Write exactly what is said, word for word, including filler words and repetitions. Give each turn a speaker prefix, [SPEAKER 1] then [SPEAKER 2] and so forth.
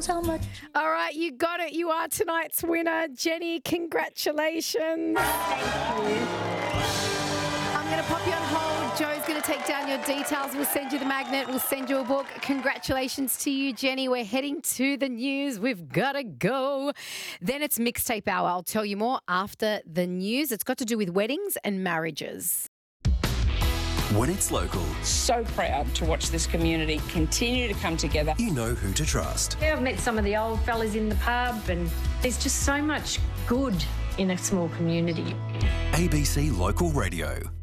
[SPEAKER 1] knows how much.
[SPEAKER 2] All right, you got it. You are tonight's winner. Jenny, congratulations.
[SPEAKER 1] Thank you.
[SPEAKER 2] I'm going to pop you on hold. Joe's going to take down your details. We'll send you the magnet. We'll send you a book. Congratulations to you, Jenny. We're heading to the news. We've got to go. Then it's Mixtape Hour. I'll tell you more after the news. It's got to do with weddings and marriages.
[SPEAKER 3] When it's local,
[SPEAKER 4] So proud to watch this community continue to come together.
[SPEAKER 3] you know who to trust.
[SPEAKER 5] Yeah, I've met some of the old fellas in the pub, and there's just so much good in a small community.
[SPEAKER 3] A B C Local Radio.